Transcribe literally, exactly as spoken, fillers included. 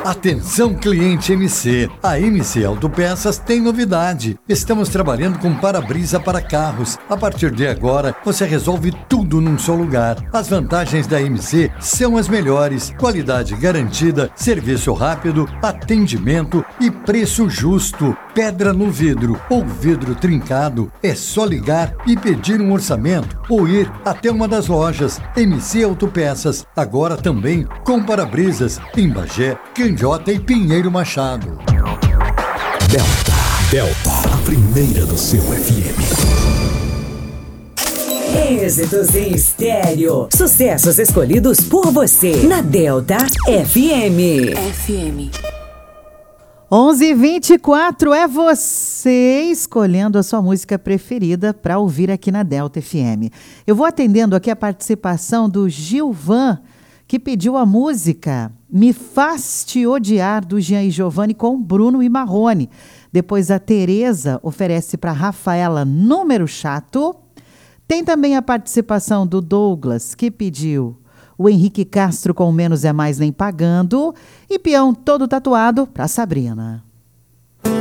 Atenção cliente M C, a M C Autopeças tem novidade. Estamos trabalhando com para-brisa para carros. A partir de agora, você resolve tudo num só lugar. As vantagens da M C são as melhores: qualidade garantida, serviço rápido, atendimento e preço justo. Pedra no vidro ou vidro trincado, é só ligar e pedir um orçamento ou ir até uma das lojas. M C Autopeças, agora também com para-brisas em Bagé, Candiota e Pinheiro Machado. Delta, Delta, a primeira do seu F M. Êxitos em estéreo. Sucessos escolhidos por você na Delta F M. F M. onze e vinte e quatro é você escolhendo a sua música preferida para ouvir aqui na Delta F M. Eu vou atendendo aqui a participação do Gilvan, que pediu a música Me Faz Te Odiar, do Jean e Giovanni, com Bruno e Marrone. Depois a Tereza oferece para Rafaela Número Chato. Tem também a participação do Douglas, que pediu o Henrique Castro com Menos é Mais Nem Pagando. E Peão Todo Tatuado para Sabrina.